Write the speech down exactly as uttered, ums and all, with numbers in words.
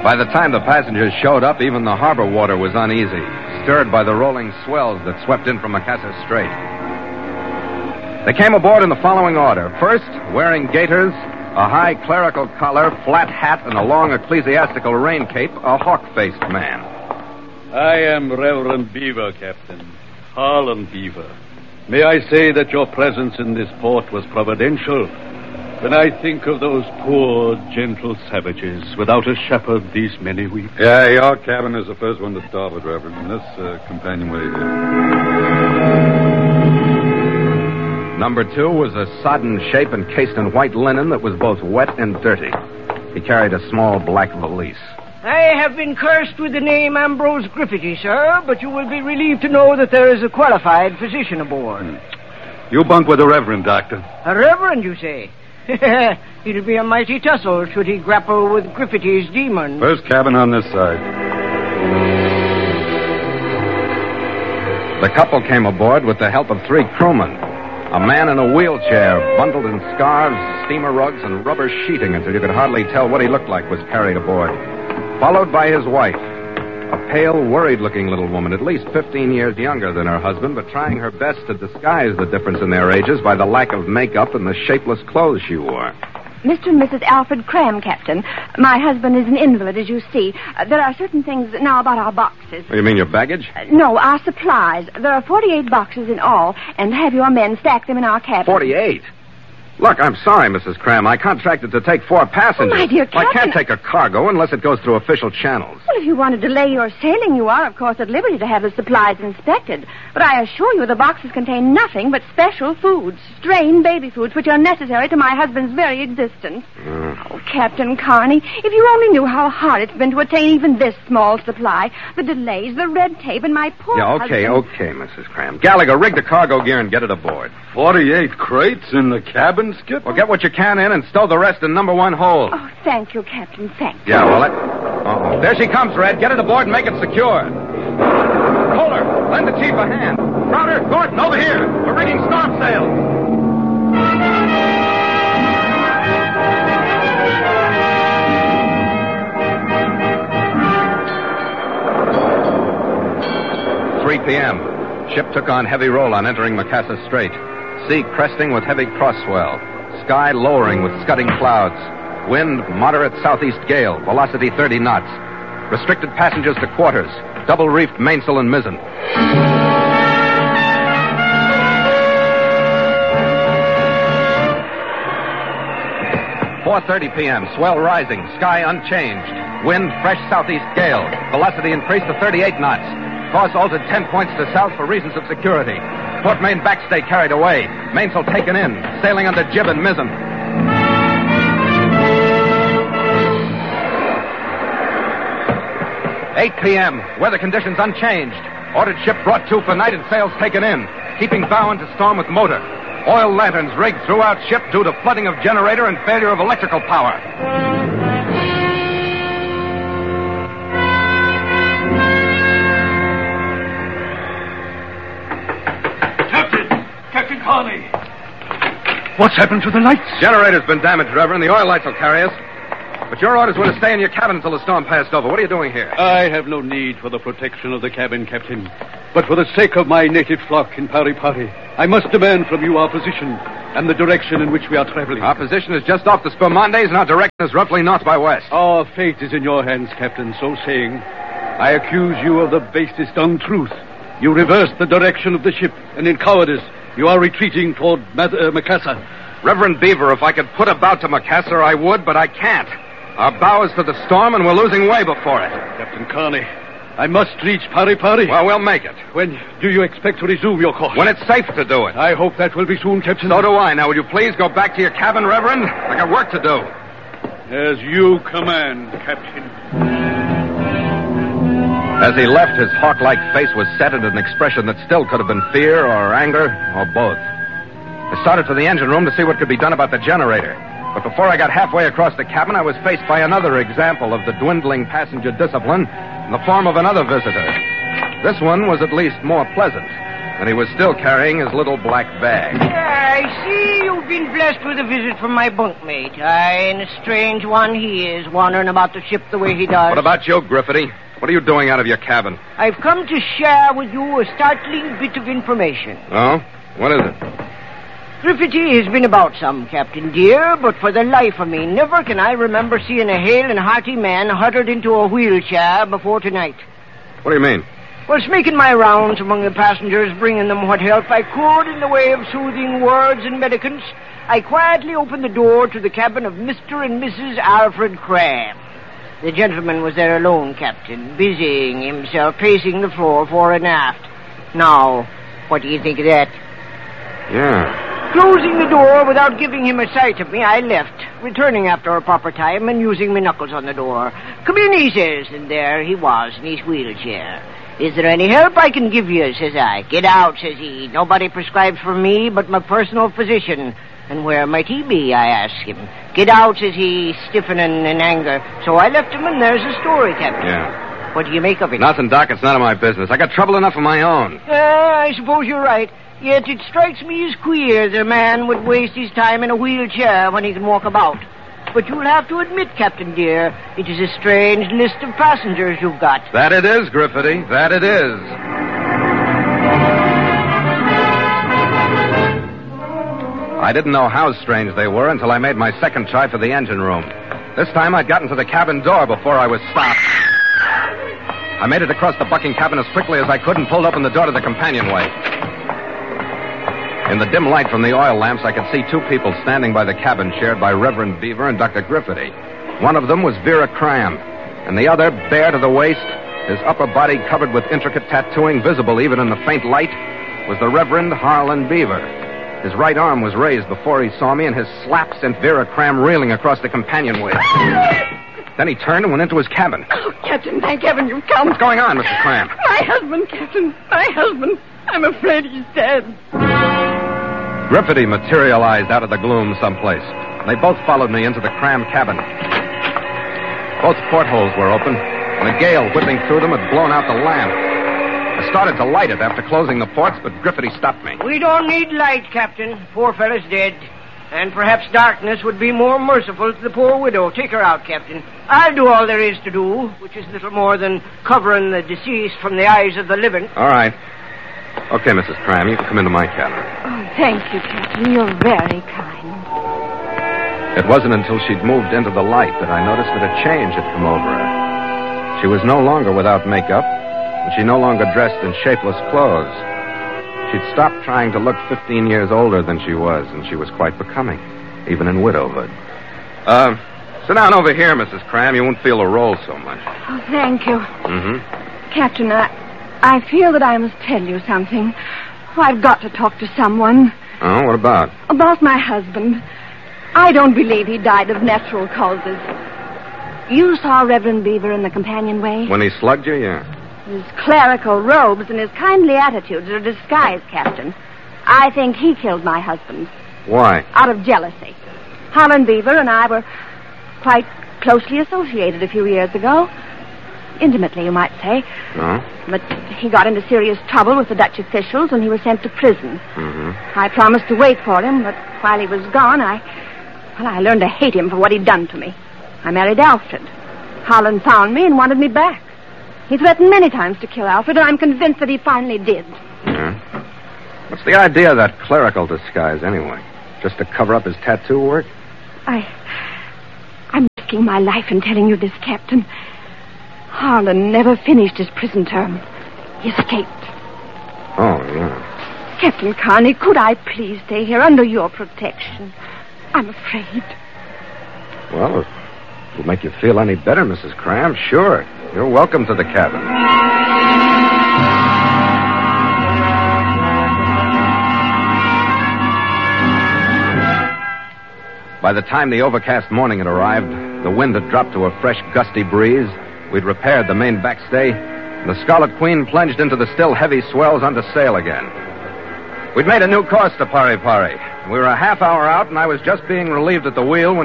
By the time the passengers showed up, even the harbor water was uneasy, stirred by the rolling swells that swept in from Macassar Strait. They came aboard in the following order. First, wearing gaiters, a high clerical collar, flat hat, and a long ecclesiastical rain cape, a hawk-faced man. I am Reverend Beaver, Captain. Harlan Beaver. May I say that your presence in this port was providential? When I think of those poor, gentle savages without a shepherd these many weeks. Yeah, your cabin is the first one to starboard, Reverend. And this uh, companionway here. Number two was a sodden shape encased in white linen that was both wet and dirty. He carried a small black valise. I have been cursed with the name Ambrose Griffiths, sir, but you will be relieved to know that there is a qualified physician aboard. Hmm. You bunk with the Reverend, Doctor. A Reverend, you say? It'll be a mighty tussle should he grapple with Griffiths' demon. First cabin on this side. The couple came aboard with the help of three crewmen. A man in a wheelchair, bundled in scarves, steamer rugs, and rubber sheeting until you could hardly tell what he looked like, was carried aboard. Followed by his wife, a pale, worried-looking little woman, at least fifteen years younger than her husband, but trying her best to disguise the difference in their ages by the lack of makeup and the shapeless clothes she wore. Mister and Missus Alfred Cram, Captain. My husband is an invalid, as you see. Uh, there are certain things now about our boxes. You mean your baggage? Uh, no, our supplies. There are forty-eight boxes in all, and have your men stack them in our cabin. Forty-eight? Look, I'm sorry, Missus Cram. I contracted to take four passengers. Oh, my dear Captain... I can't take a cargo unless it goes through official channels. Well, if you want to delay your sailing, you are, of course, at liberty to have the supplies inspected. But I assure you the boxes contain nothing but special foods, strained baby foods, which are necessary to my husband's very existence. Mm. Oh, Captain Carney, if you only knew how hard it's been to attain even this small supply. The delays, the red tape, and my poor Yeah, okay, husband... okay, Missus Cram. Gallagher, rig the cargo gear and get it aboard. Forty-eight crates in the cabin, Skipper? Well, get what you can in and stow the rest in number one hold. Oh, thank you, Captain, thank you. Yeah, well, that... Uh-oh. There she comes, Red. Get it aboard and make it secure. Kohler, lend the chief a hand. Crowder, Gordon, over here. We're rigging storm sails. three p.m. Ship took on heavy roll on entering Macassar Strait. Sea cresting with heavy cross swell. Sky lowering with scudding clouds. Wind moderate southeast gale. Velocity thirty knots. Restricted passengers to quarters. Double reefed mainsail and mizzen. four thirty p.m. Swell rising. Sky unchanged. Wind fresh southeast gale. Velocity increased to thirty-eight knots. Course altered ten points to south for reasons of security. Port main backstay carried away. Mainsail taken in. Sailing under jib and mizzen. eight p.m. Weather conditions unchanged. Ordered ship brought to for night and sails taken in. Keeping bow into storm with motor. Oil lanterns rigged throughout ship due to flooding of generator and failure of electrical power. Carney. What's happened to the lights? Generator's been damaged, Reverend. The oil lights will carry us. But your orders were to stay in your cabin until the storm passed over. What are you doing here? I have no need for the protection of the cabin, Captain. But for the sake of my native flock in Pari Pari, I must demand from you our position and the direction in which we are traveling. Our position is just off the Spermondes, and our direction is roughly north by west. Our fate is in your hands, Captain. So saying, I accuse you of the basest untruth. You reversed the direction of the ship, and in cowardice, you are retreating toward Mad- uh, Macassar. Reverend Beaver, if I could put about to Macassar, I would, but I can't. Our bow is to the storm, and we're losing way before it. Captain Carney, I must reach Pari Pari. Well, we'll make it. When do you expect to resume your course? When it's safe to do it. I hope that will be soon, Captain. So do I. Now, will you please go back to your cabin, Reverend? I got work to do. As you command, Captain. As he left, his hawk-like face was set in an expression that still could have been fear or anger or both. I started for the engine room to see what could be done about the generator. But before I got halfway across the cabin, I was faced by another example of the dwindling passenger discipline in the form of another visitor. This one was at least more pleasant, and he was still carrying his little black bag. I see you been blessed with a visit from my bunkmate. Aye, and a strange one he is, wandering about the ship the way he does. What about you, Griffity? What are you doing out of your cabin? I've come to share with you a startling bit of information. Oh? What is it? Griffity has been about some, Captain dear, but for the life of me, never can I remember seeing a hale and hearty man huddled into a wheelchair before tonight. What do you mean? Was making my rounds among the passengers, bringing them what help I could in the way of soothing words and medicaments, I quietly opened the door to the cabin of Mister and Missus Alfred Cram. The gentleman was there alone, Captain, busying himself pacing the floor fore and aft. Now, what do you think of that? Yeah. Closing the door without giving him a sight of me, I left, returning after a proper time and using my knuckles on the door. Come in, he says, and there he was in his wheelchair. Is there any help I can give you, says I. Get out, says he. Nobody prescribes for me but my personal physician. And where might he be, I asked him. Get out, says he, stiffening in anger. So I left him, and there's the story, Captain. Yeah. What do you make of it? Nothing, Doc. It's none of my business. I got trouble enough of my own. Uh, I suppose you're right. Yet it strikes me as queer that a man would waste his time in a wheelchair when he can walk about. But you'll have to admit, Captain dear, it is a strange list of passengers you've got. That it is, Griffity. That it is. I didn't know how strange they were until I made my second try for the engine room. This time I'd gotten to the cabin door before I was stopped. I made it across the bucking cabin as quickly as I could and pulled open the door to the companionway. In the dim light from the oil lamps, I could see two people standing by the cabin shared by Reverend Beaver and Doctor Griffity. One of them was Vera Cram, and the other, bare to the waist, his upper body covered with intricate tattooing visible even in the faint light, was the Reverend Harlan Beaver. His right arm was raised before he saw me, and his slap sent Vera Cram reeling across the companionway. Then he turned and went into his cabin. Oh, Captain, thank heaven you've come. What's going on, Mister Cram? My husband, Captain. My husband. I'm afraid he's dead. Griffity materialized out of the gloom someplace. They both followed me into the Cram cabin. Both portholes were open, and a gale whipping through them had blown out the lamp. I started to light it after closing the ports, but Griffity stopped me. We don't need light, Captain. Poor fellow's dead. And perhaps darkness would be more merciful to the poor widow. Take her out, Captain. I'll do all there is to do, which is little more than covering the deceased from the eyes of the living. All right. Okay, Missus Cram, you can come into my cabin. Oh, thank you, Captain. You're very kind. It wasn't until she'd moved into the light that I noticed that a change had come over her. She was no longer without makeup, and she no longer dressed in shapeless clothes. She'd stopped trying to look fifteen years older than she was, and she was quite becoming, even in widowhood. Uh, sit down over here, Missus Cram. You won't feel the roll so much. Oh, thank you. Mm-hmm. Captain, I, I feel that I must tell you something. Oh, I've got to talk to someone. Oh, what about? About my husband. I don't believe he died of natural causes. You saw Reverend Beaver in the companionway? When he slugged you, yeah. His clerical robes and his kindly attitudes are a disguise, Captain. I think he killed my husband. Why? Out of jealousy. Harlan Beaver and I were quite closely associated a few years ago. Intimately, you might say. No? But he got into serious trouble with the Dutch officials and he was sent to prison. Mm-hmm. I promised to wait for him, but while he was gone, I... Well, I learned to hate him for what he'd done to me. I married Alfred. Harlan found me and wanted me back. He threatened many times to kill Alfred, and I'm convinced that he finally did. Yeah? What's the idea of that clerical disguise, anyway? Just to cover up his tattoo work? I... I'm risking my life in telling you this, Captain. Harlan never finished his prison term. He escaped. Oh, yeah. Captain Carney, could I please stay here under your protection? I'm afraid. Well, if it'll make you feel any better, Missus Cram, sure. You're welcome to the cabin. By the time the overcast morning had arrived, the wind had dropped to a fresh, gusty breeze. We'd repaired the main backstay, and the Scarlet Queen plunged into the still heavy swells under sail again. We'd made a new course to Pari Pari. We were a half hour out, and I was just being relieved at the wheel when